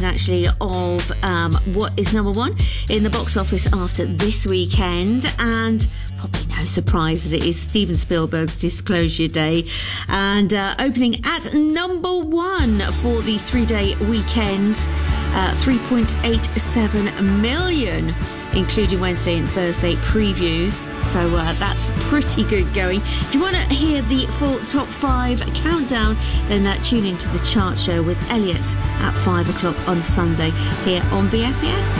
actually of what is number one in the box office after this weekend, and probably no surprise that it is Steven Spielberg's Disclosure Day, and opening at number one for the 3-day weekend, 3.87 million, including Wednesday and Thursday previews. So that's pretty good going. If you want to hear the full top 5 countdown, then tune into the chart show with Elliot at 5 o'clock on Sunday here on BFBS.